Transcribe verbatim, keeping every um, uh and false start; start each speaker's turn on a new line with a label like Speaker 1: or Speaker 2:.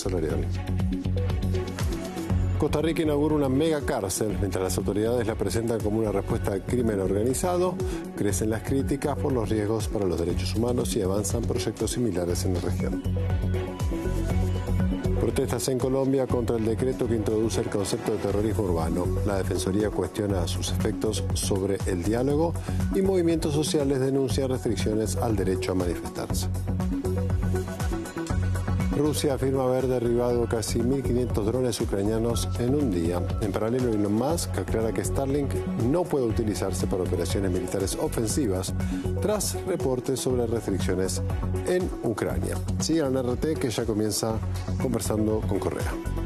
Speaker 1: salarial. Costa Rica inaugura una mega cárcel. Mientras las autoridades la presentan como una respuesta al crimen organizado, crecen las críticas por los riesgos para los derechos humanos y avanzan proyectos similares en la región. Protestas en Colombia contra el decreto que introduce el concepto de terrorismo urbano. La Defensoría cuestiona sus efectos sobre el diálogo y movimientos sociales denuncian restricciones al derecho a manifestarse. Rusia afirma haber derribado casi mil quinientos drones ucranianos en un día. En paralelo, Elon Musk aclara que Starlink no puede utilizarse para operaciones militares ofensivas tras reportes sobre restricciones en Ucrania. Sigan en R T, que ya comienza Conversando con Correa.